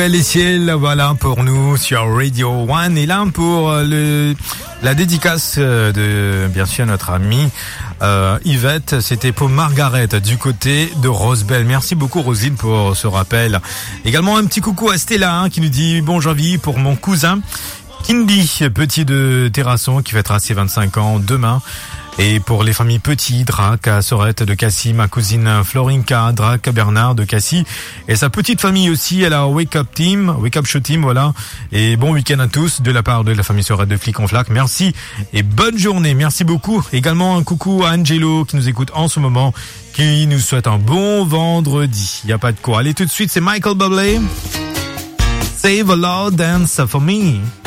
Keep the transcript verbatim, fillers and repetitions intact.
Les ciels, voilà pour nous sur Radio One et là pour le la dédicace de bien sûr notre amie euh, Yvette, c'était pour Margaret du côté de Rosebel. Merci beaucoup Rosine pour ce rappel. Également un petit coucou à Stella hein, qui nous dit bonjour vie pour mon cousin Kindy, petit de Terrasson qui fêtera ses vingt-cinq ans demain. Et pour les familles petits, Drac à Sorette de Cassis, ma cousine Florinka, Drac à Bernard de Cassis. Et sa petite famille aussi, elle a Wake Up Team, Wake Up Show Team, voilà. Et bon week-end à tous de la part de la famille Sorette de Flic en Flac. Merci et bonne journée. Merci beaucoup. Également un coucou à Angelo qui nous écoute en ce moment, qui nous souhaite un bon vendredi. Il n'y a pas de quoi. Allez tout de suite, c'est Michael Bublé. Save a Lord Dance for Me.